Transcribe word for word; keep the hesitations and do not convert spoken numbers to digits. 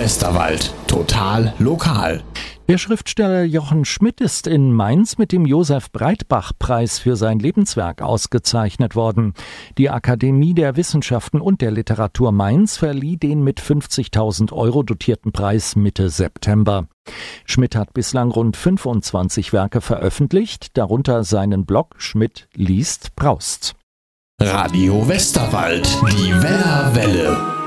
Westerwald. Total lokal. Der Schriftsteller Jochen Schmidt ist in Mainz mit dem Josef-Breitbach-Preis für sein Lebenswerk ausgezeichnet worden. Die Akademie der Wissenschaften und der Literatur Mainz verlieh den mit fünfzigtausend Euro dotierten Preis Mitte September. Schmidt hat bislang rund fünfundzwanzig Werke veröffentlicht, darunter seinen Blog Schmidt liest Braust. Radio Westerwald, die Werwelle.